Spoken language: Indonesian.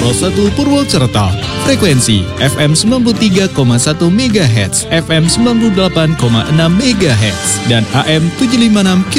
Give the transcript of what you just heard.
1 Purwokerto. Frekuensi FM 93,1 MHz, FM 98,6 MHz, dan AM 756